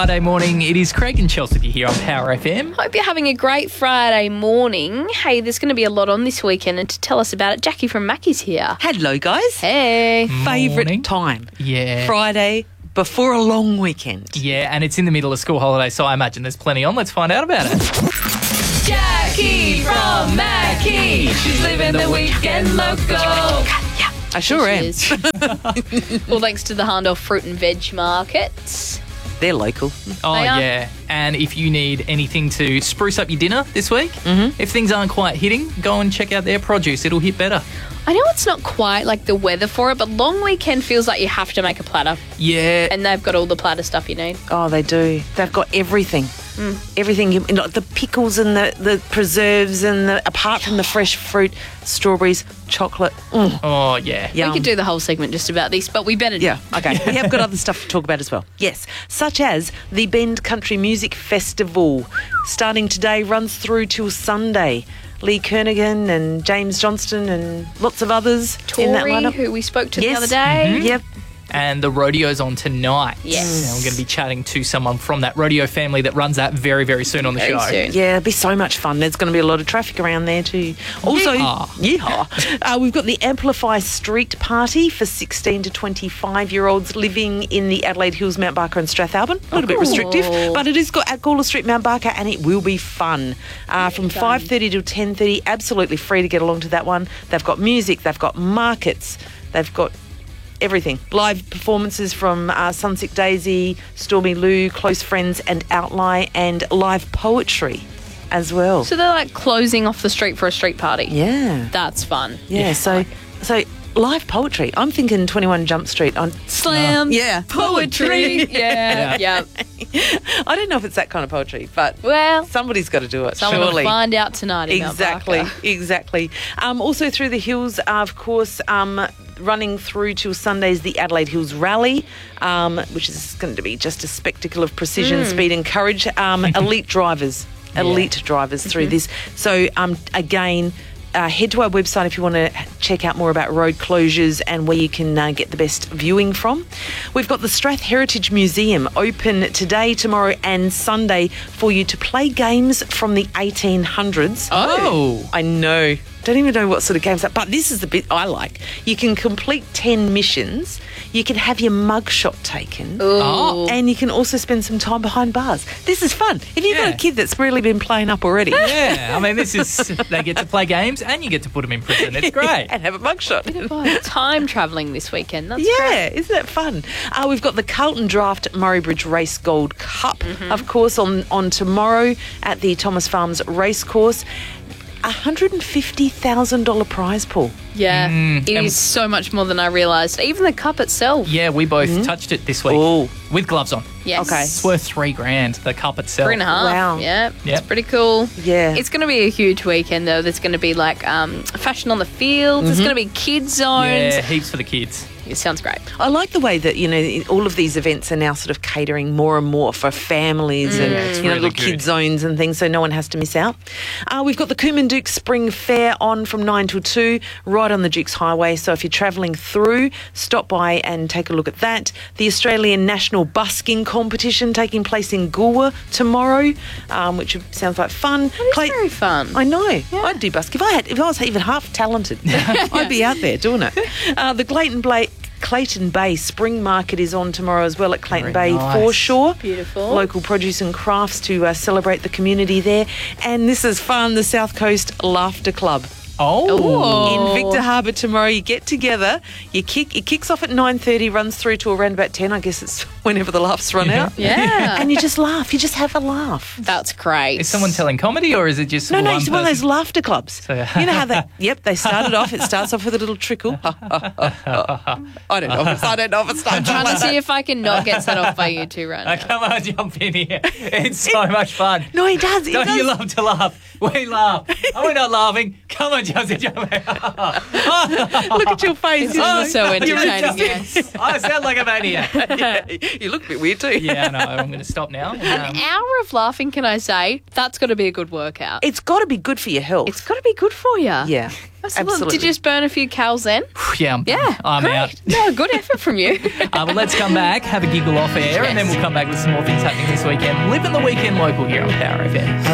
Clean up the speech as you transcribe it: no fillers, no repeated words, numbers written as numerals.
Friday morning. It is Craig and Chelsea here on Power FM. Hope you're having a great Friday morning. Hey, there's going to be a lot on this weekend, and to tell us about it, Jackie from Mackie's here. Hello, guys. Hey. Favourite time. Yeah. Friday before a long weekend. Yeah, and it's in the middle of school holiday, so I imagine there's plenty on. Let's find out about it. Jackie from Mackey. She's living the weekend local. I sure am. Well, thanks to the Harndale Fruit and Veg Markets. They're local. Oh, They are. yeah. And if you need anything to spruce up your dinner this week, if things aren't quite hitting, go and check out their produce. It'll hit better. I know it's not quite like the weather for it, but long weekend feels like you have to make a platter. Yeah. And they've got all the platter stuff you need. Oh, they do. They've got everything. Everything, like the pickles and the preserves and apart from the fresh fruit, strawberries, chocolate. Oh, yeah. Yum. We could do the whole segment just about this, but we better Yeah, okay. We have got other stuff to talk about as well. Yes, such as the Bend Country Music Festival. Starting today, runs through till Sunday. Lee Kernaghan and James Johnston and lots of others in that Tori, lineup. who we spoke to Yes. the other day. Yep. And the rodeo's on tonight. Yes. And we're going to be chatting to someone from that rodeo family that runs that very, very soon on the Very show. soon. Yeah, it'll be so much fun. There's going to be a lot of traffic around there too. Also, we've got the Amplify Street Party for 16 to 25-year-olds living in the Adelaide Hills, Mount Barker and Strathalbyn. A little bit restrictive, but it is got at Gawler Street, Mount Barker, and it will be fun. From 5:30 till 10:30, absolutely free to get along to that one. They've got music, they've got markets, they've got everything. Live performances from Sunset Daisy, Stormy Lou, Close Friends and Outlie, and live poetry as well. So they're like closing off the street for a street party. Yeah. That's fun. Yeah, so live poetry. I'm thinking 21 Jump Street on Slam. Yeah. Poetry. Yeah. I don't know if it's that kind of poetry, but Well, somebody's got to do it, someone will surely. find out tonight in Mount Exactly, Barker. exactly. Also through the hills, of course, running through till Sunday's the Adelaide Hills Rally, which is going to be just a spectacle of precision, speed and courage. Elite drivers through this. So again, head to our website if you want to check out more about road closures and where you can get the best viewing from. We've got the Strath Heritage Museum open today, tomorrow and Sunday for you to play games from the 1800s. Oh. I know. Don't even know what sort of games that, but this is the bit I like. You can complete 10 missions. You can have your mugshot taken. Oh. And you can also spend some time behind bars. This is fun. If you've got Yeah. a kid that's really been playing up already. Yeah. I mean, they get to play games and you get to put them in prison. It's great. And have a mugshot. Oh, time travelling this weekend. That's Yeah, isn't that fun? We've got the Carlton Draft Murray Bridge Race Gold Cup, of course, on tomorrow at the Thomas Farms Racecourse. $150,000 prize pool. Yeah, it is so much more than I realised. Even the cup itself. Yeah, we both touched it this week Oh. with gloves on. Yes. Okay. It's worth $3,000, the cup itself. 3.5. Wow. Yeah, Yep. it's pretty cool. Yeah. It's going to be a huge weekend, though. There's going to be like fashion on the fields. There's going to be kids zones. Yeah, heaps for the kids. It sounds great. I like the way that, all of these events are now sort of catering more and more for families and, it's little really kid good. zones and things, so no one has to miss out. We've got the Coomanduke Spring Fair on from 9 till 2, right on the Dukes Highway. So if you're travelling through, stop by and take a look at that. The Australian National Busking Competition taking place in Goolwa tomorrow, which sounds like fun. It's very fun. I know. I'd do busk. If I was even half talented, I'd be out there doing it. The Clayton Bay Spring Market is on tomorrow as well at Clayton Very Bay nice. Foreshore. Beautiful. Local produce and crafts to celebrate the community there. And this is fun, the South Coast Laughter Club. Oh. In Victor Harbour tomorrow, you get together, it kicks off at 9:30, runs through to around about 10, I guess it's whenever the laughs run out. Yeah. And you just laugh, you just have a laugh. That's great. Is someone telling comedy or is it just No, one it's one of those person? laughter clubs. So- You know how they started off, it starts off with a little trickle. I don't know if it starts Trying to like see that. if I can not get set off by you two right now. Come on, jump in here. It's so much fun. No, he does. Don't you love to laugh? We laugh. Are we not laughing? Come on, Look at your face. This is so entertaining. Yes. I sound like a maniac. You look a bit weird too. Yeah, no, I'm going to stop now. An hour of laughing, can I say? That's got to be a good workout. It's got to be good for your health. It's got to be good for you. Yeah, absolutely. Did you just burn a few calories then? Yeah, I'm great. out. No, good effort from you. Well, let's come back, have a giggle off air, and then we'll come back with some more things happening this weekend. Living the weekend local here on Power FM.